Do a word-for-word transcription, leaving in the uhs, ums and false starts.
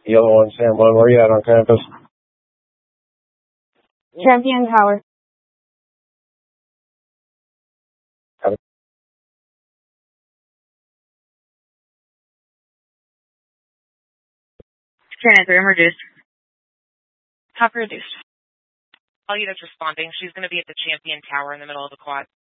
Yellow one, Sam one, where are you at on campus? Champion Tower. Copy. Trinity, room reduced. Top reduced. All units responding. She's going to be at the Champion Tower in the middle of the quad.